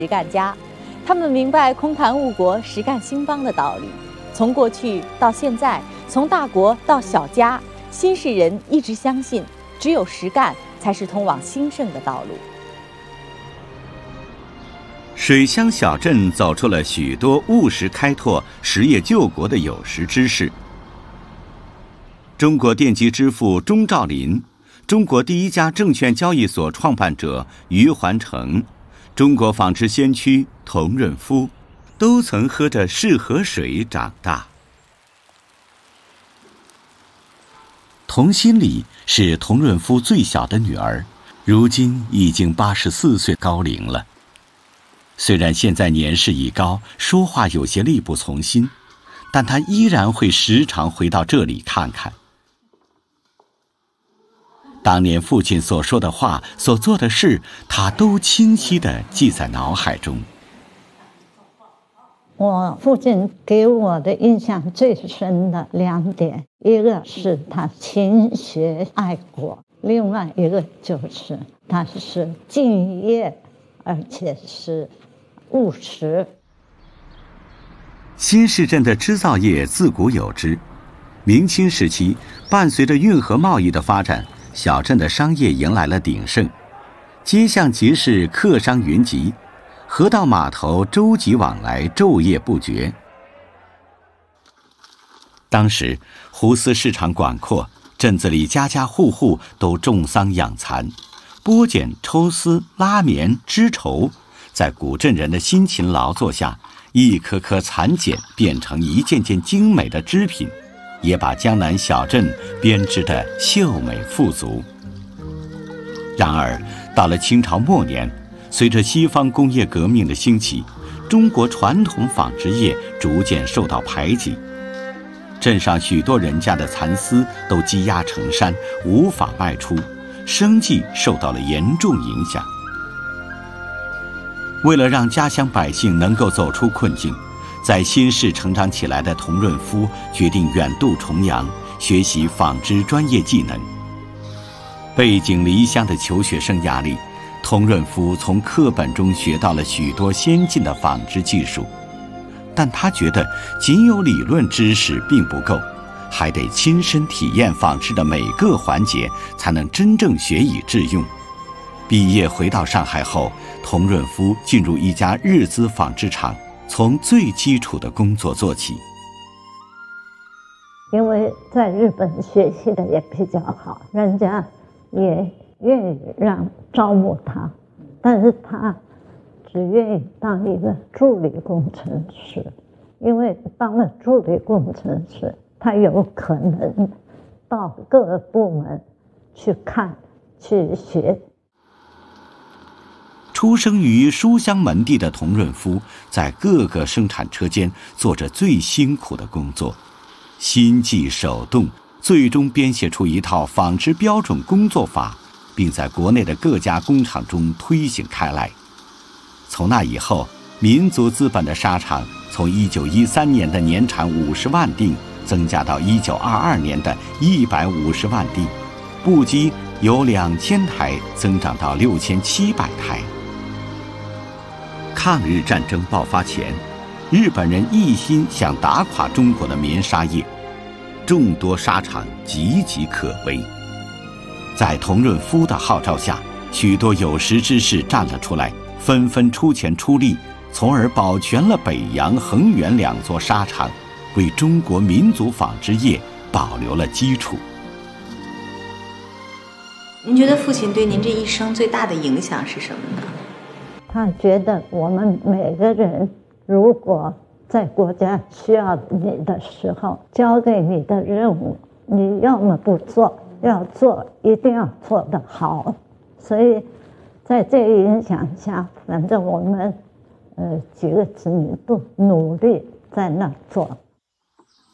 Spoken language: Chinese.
实干家，他们明白空谈误国、实干兴邦的道理。从过去到现在，从大国到小家，新世人一直相信，只有实干才是通往兴盛的道路。 水乡小镇走出了许多务实开拓、实业救国的有识之士。中国电机之父钟兆林，中国第一家证券交易所创办者余环成，中国纺织先驱童润夫，都曾喝着市河水长大。童心里是童润夫最小的女儿，如今已经84岁高龄了。虽然现在年事已高，说话有些力不从心，但她依然会时常回到这里看看。当年父亲所说的话、所做的事，他都清晰地记在脑海中。 我父亲给我的印象最深的2点，一个是他勤学爱国，另外一个就是他是敬业，而且是务实。 新市镇的织造业自古有之，明清时期伴随着运河贸易的发展，小镇的商业迎来了鼎盛，街巷集市客商云集，河道码头舟楫往来，昼夜不绝。当时湖丝市场广阔，镇子里家家户户都种桑养蚕，剥茧、抽丝、拉棉、织绸，在古镇人的辛勤劳作下，一颗颗蚕茧变成一件件精美的织品，也把江南小镇编织得秀美富足。然而到了清朝末年，随着西方工业革命的兴起，中国传统纺织业逐渐受到排挤，镇上许多人家的蚕丝都积压成山，无法卖出，生计受到了严重影响。为了让家乡百姓能够走出困境，在新市成长起来的童润夫决定远渡重洋，学习纺织专业技能。背井离乡的求学生涯里，童润夫从课本中学到了许多先进的纺织技术，但他觉得仅有理论知识并不够，还得亲身体验纺织的每个环节，才能真正学以致用。毕业回到上海后，童润夫进入一家日资纺织厂，从最基础的工作做起。 因为在日本学习的也比较好，人家也愿意招募他，但是他只愿意当一个助理工程师，因为当了助理工程师，他有可能到各个部门去看、去学。 出生于书香门第的童润夫，在各个生产车间做着最辛苦的工作，心计手动，最终编写出一套纺织标准工作法，并在国内的各家工厂中推行开来。从那以后，民族资本的纱厂从1913年的年产50万锭增加到1922年的150万锭，布机由2000台增长到6700台。抗日战争爆发前，日本人一心想打垮中国的棉纱业，众多纱厂岌岌可危。在童润夫的号召下，许多有识之士站了出来，纷纷出钱出力，从而保全了北洋、恒源2座纱厂，为中国民族纺织业保留了基础。 您觉得父亲对您这一生最大的影响是什么呢？ 他觉得我们每个人如果在国家需要你的时候，交给你的任务，你要么不做，要做一定要做得好。所以在这个影响下，反正我们几个子女都努力在那做。